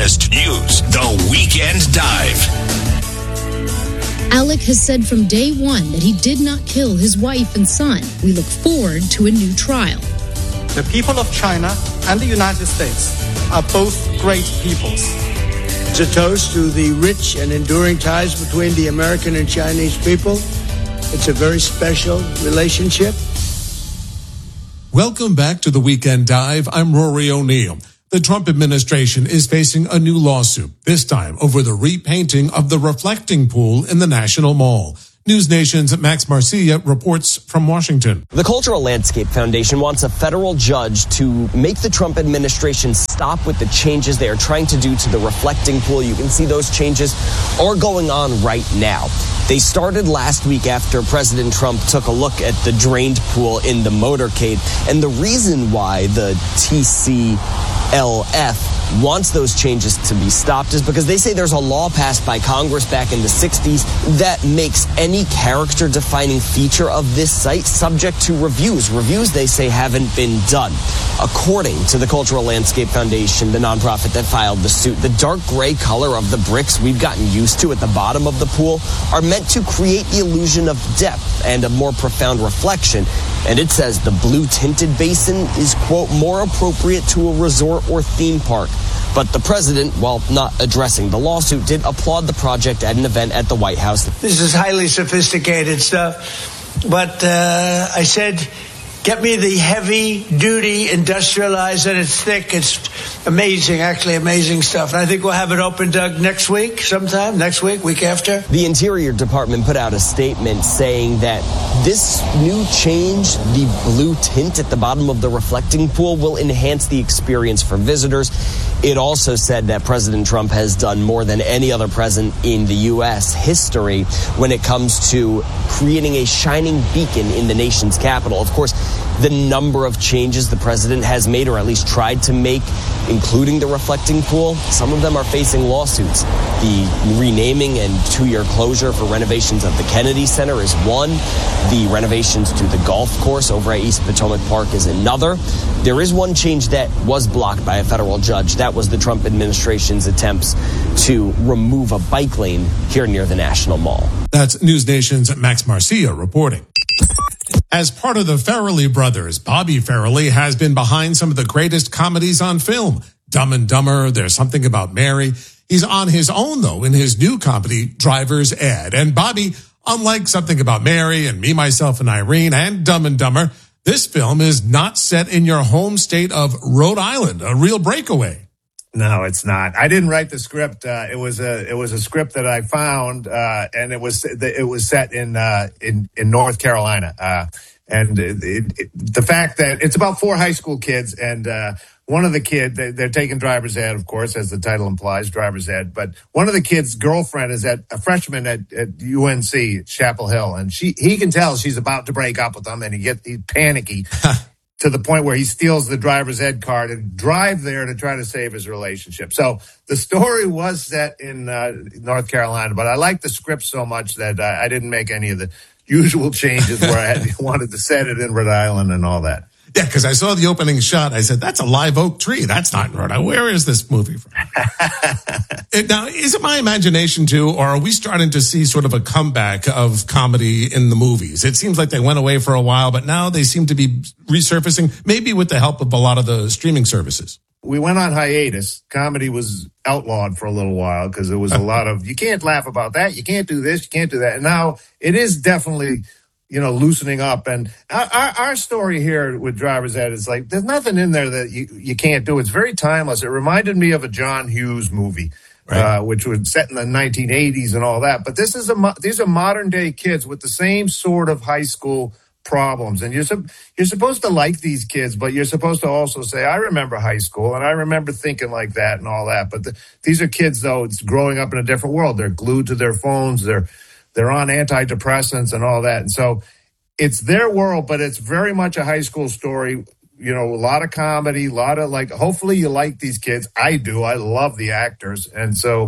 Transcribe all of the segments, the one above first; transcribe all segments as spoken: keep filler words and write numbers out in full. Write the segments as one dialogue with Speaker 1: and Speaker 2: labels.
Speaker 1: Harvest News, The Weekend Dive.
Speaker 2: Alec has said from day one that he did not kill his wife and son. We look forward to a new trial.
Speaker 3: The people of China and the United States are both great peoples.
Speaker 4: It's a toast to the rich and enduring ties between the American and Chinese people. It's a very special relationship.
Speaker 5: Welcome back to the Weekend Dive. I'm Rory O'Neill. The Trump administration is facing a new lawsuit, this time over the repainting of the reflecting pool in the National Mall. News Nation's Max Marcia reports from Washington.
Speaker 6: The Cultural Landscape Foundation wants a federal judge to make the Trump administration stop with the changes they are trying to do to the reflecting pool. You can see those changes are going on right now. They started last week after President Trump took a look at the drained pool in the motorcade. And the reason why the T C L F wants those changes to be stopped is because they say there's a law passed by Congress back in the sixties that makes any character-defining feature of this site subject to reviews. Reviews, they say, haven't been done. According to the Cultural Landscape Foundation, the nonprofit that filed the suit, the dark gray color of the bricks we've gotten used to at the bottom of the pool are meant to create the illusion of depth and a more profound reflection. And it says the blue tinted basin is, quote, more appropriate to a resort or theme park. But the president, while not addressing the lawsuit, did applaud the project at an event at the White House.
Speaker 4: This is highly sophisticated stuff, but uh, I said, get me the heavy-duty industrialized, and it's thick. It's amazing, actually amazing stuff. And I think we'll have it open, Doug, next week, sometime, next week, week after.
Speaker 6: The Interior Department put out a statement saying that this new change, the blue tint at the bottom of the reflecting pool, will enhance the experience for visitors. It also said that President Trump has done more than any other president in the U S history when it comes to creating a shining beacon in the nation's capital. Of course, the number of changes the president has made, or at least tried to make, including the reflecting pool, some of them are facing lawsuits. The renaming and two-year closure for renovations of the Kennedy Center is one. The renovations to the golf course over at East Potomac Park is another. There is one change that was blocked by a federal judge. That was the Trump administration's attempts to remove a bike lane here near the National Mall.
Speaker 5: That's News Nation's Max Marcia reporting. As part of the Farrelly brothers, Bobby Farrelly has been behind some of the greatest comedies on film. Dumb and Dumber, There's Something About Mary. He's on his own, though, in his new comedy, Driver's Ed. And Bobby, unlike Something About Mary and Me, Myself, and Irene and Dumb and Dumber, this film is not set in your home state of Rhode Island, a real breakaway.
Speaker 7: No, it's not. I didn't write the script. Uh, it was a it was a script that I found, uh, and it was it was set in uh, in in North Carolina. Uh, and it, it, the fact that it's about four high school kids, and uh, one of the kids they, they're taking driver's ed, of course, as the title implies, driver's ed. But one of the kids' girlfriend is at a freshman at, at U N C Chapel Hill, and she he can tell she's about to break up with them, and he gets he's panicky. To the point where he steals the driver's ed card and drive there to try to save his relationship. So the story was set in uh, North Carolina, but I liked the script so much that uh, I didn't make any of the usual changes where I had, wanted to set it in Rhode Island and all that.
Speaker 5: Yeah, because I saw the opening shot. I said, that's a live oak tree. That's not in Rhode Island. Where is this movie from? Now, is it my imagination, too, or are we starting to see sort of a comeback of comedy in the movies? It seems like they went away for a while, but now they seem to be resurfacing, maybe with the help of a lot of the streaming services.
Speaker 7: We went on hiatus. Comedy was outlawed for a little while because there was a lot of, you can't laugh about that, you can't do this, you can't do that. And now it is definitely, you know, loosening up. And our, our story here with Driver's Ed is like, there's nothing in there that you, you can't do. It's very timeless. It reminded me of a John Hughes movie, right. uh, which was set in the nineteen eighties and all that. But this is a, these are modern day kids with the same sort of high school problems. And you're, you're supposed to like these kids, but you're supposed to also say, I remember high school and I remember thinking like that and all that. But the, these are kids, though, it's growing up in a different world. They're glued to their phones. They're, They're on antidepressants and all that. And so it's their world, but it's very much a high school story. You know, a lot of comedy, a lot of like, hopefully you like these kids. I do. I love the actors. And so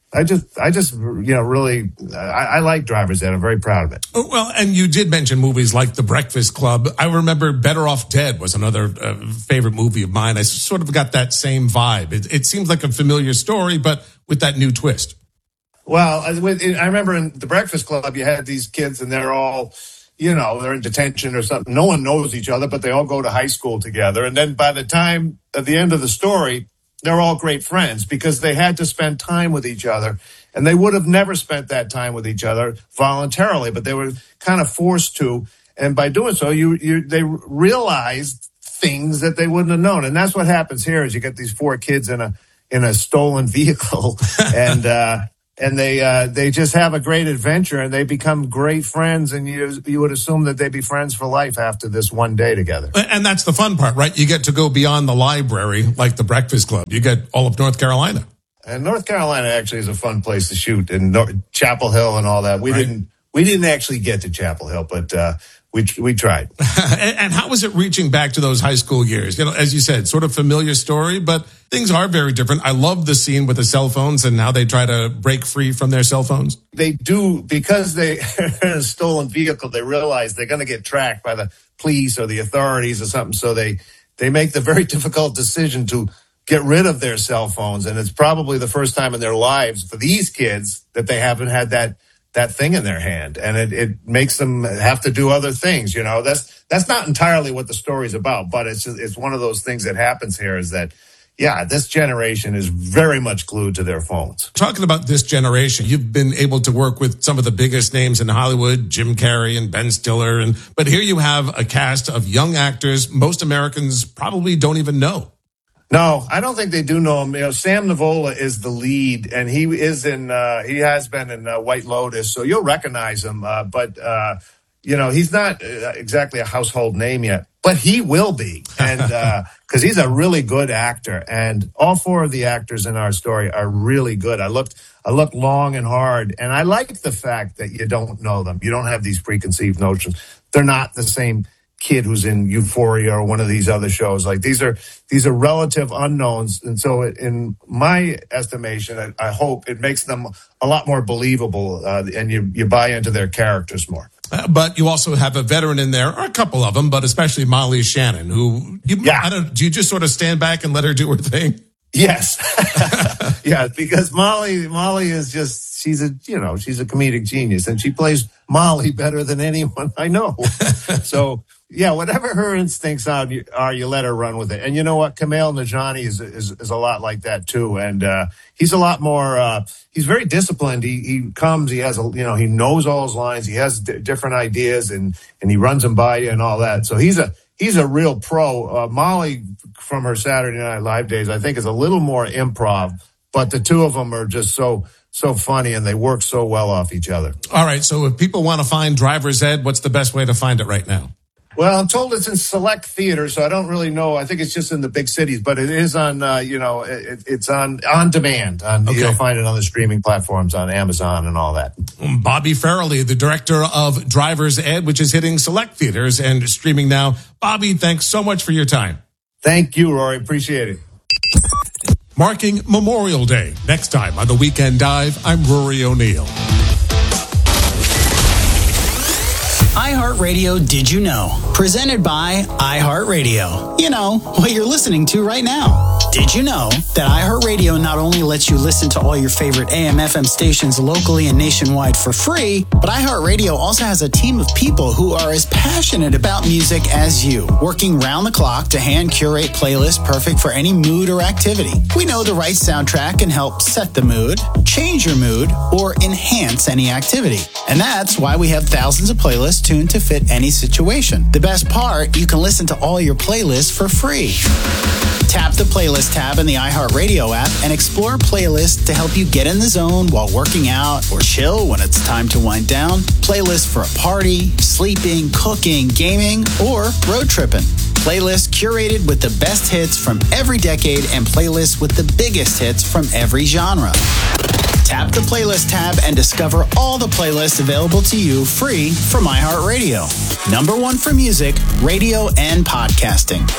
Speaker 7: I just, I just, you know, really, I, I like Driver's Ed. I'm very proud of it.
Speaker 5: Well, and you did mention movies like The Breakfast Club. I remember Better Off Dead was another uh, favorite movie of mine. I sort of got that same vibe. It, it seems like a familiar story, but with that new twist.
Speaker 7: Well, I, I remember in The Breakfast Club, you had these kids and they're all, you know, they're in detention or something. No one knows each other, but they all go to high school together. And then by the time at the end of the story, they're all great friends because they had to spend time with each other, and they would have never spent that time with each other voluntarily, but they were kind of forced to. And by doing so, you, you they realized things that they wouldn't have known. And that's what happens here is you get these four kids in a in a stolen vehicle, and uh, and they uh, they just have a great adventure, and they become great friends. And you you would assume that they'd be friends for life after this one day together.
Speaker 5: And that's the fun part, right? You get to go beyond the library, like The Breakfast Club. You get all of North Carolina.
Speaker 7: And North Carolina actually is a fun place to shoot, and North, Chapel Hill and all that. We right. didn't we didn't actually get to Chapel Hill, but uh, we we tried.
Speaker 5: and, and how was it reaching back to those high school years? You know, as you said, sort of familiar story, but things are very different. I love the scene with the cell phones and how they try to break free from their cell phones.
Speaker 7: They do, because they are in a stolen vehicle, they realize they're going to get tracked by the police or the authorities or something. So they, they make the very difficult decision to get rid of their cell phones. And it's probably the first time in their lives for these kids that they haven't had that that thing in their hand, and it, it makes them have to do other things. You know, that's that's not entirely what the story's about, but it's it's one of those things that happens here is that, yeah, this generation is very much glued to their phones.
Speaker 5: Talking about this generation, you've been able to work with some of the biggest names in Hollywood, Jim Carrey and Ben Stiller, and but here you have a cast of young actors most Americans probably don't even know.
Speaker 7: No, I don't think they do know him. You know, Sam Nivola is the lead, and he is in. Uh, he has been in uh, White Lotus, so you'll recognize him. Uh, but uh, you know, he's not uh, exactly a household name yet, but he will be, and because uh, he's a really good actor. And all four of the actors in our story are really good. I looked, I looked long and hard, and I like the fact that you don't know them. You don't have these preconceived notions. They're not the same kid who's in Euphoria or one of these other shows. Like these are these are relative unknowns, and so in my estimation, I, I hope it makes them a lot more believable, uh, and you you buy into their characters more.
Speaker 5: Uh, but you also have a veteran in there, or a couple of them, but especially Molly Shannon, who you,
Speaker 7: yeah.
Speaker 5: I don't, do you just sort of stand back and let her do her thing?
Speaker 7: Yes, yeah, because Molly Molly is just she's a you know she's a comedic genius, and she plays Molly better than anyone I know. So. Yeah, whatever her instincts are, you, are, you let her run with it. And you know what? Kumail Nanjiani is, is, is a lot like that too. And, uh, he's a lot more, uh, he's very disciplined. He, he comes, he has a, you know, he knows all his lines. He has d- different ideas and, and he runs them by you and all that. So he's a, he's a real pro. Uh, Molly from her Saturday Night Live days, I think is a little more improv, but the two of them are just so, so funny and they work so well off each other.
Speaker 5: All right. So if people want to find Driver's Ed, what's the best way to find it right now?
Speaker 7: Well, I'm told it's in select theaters, so I don't really know. I think it's just in the big cities, but it is on, uh, you know, it, it's on on demand. On, okay. You'll find it on the streaming platforms, on Amazon and all that.
Speaker 5: Bobby Farrelly, the director of Driver's Ed, which is hitting select theaters and streaming now. Bobby, thanks so much for your time.
Speaker 7: Thank you, Rory. Appreciate it.
Speaker 5: Marking Memorial Day. Next time on The Weekend Dive, I'm Rory O'Neill.
Speaker 8: iHeartRadio Did You Know? Presented by iHeartRadio. You know, what you're listening to right now. Did you know that iHeartRadio not only lets you listen to all your favorite A M F M stations locally and nationwide for free, but iHeartRadio also has a team of people who are as passionate about music as you, working round the clock to hand curate playlists perfect for any mood or activity. We know the right soundtrack can help set the mood, change your mood, or enhance any activity. And that's why we have thousands of playlists tuned to fit any situation. The best part, you can listen to all your playlists for free. Tap the playlist tab in the iHeartRadio app and explore playlists to help you get in the zone while working out or chill when it's time to wind down. Playlists for a party, sleeping, cooking, gaming, or road tripping. Playlists curated with the best hits from every decade and playlists with the biggest hits from every genre. Tap the playlist tab and discover all the playlists available to you free from iHeartRadio. Number one for music, radio, and podcasting.